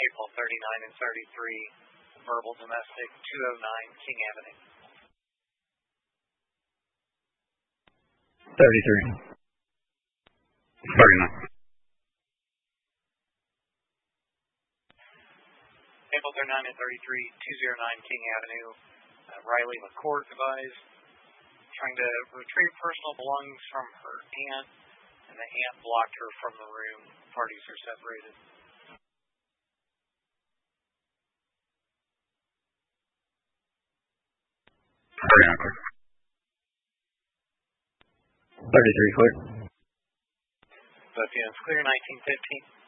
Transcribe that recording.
April 39 and 33, verbal domestic, 209 King Avenue. 33. 39. April 39 and 33, 209 King Avenue. Riley McCourt advised, trying to retrieve personal belongings from her aunt, and the aunt blocked her from the room. Parties are separated. 33 clear. Both units clear, 1915.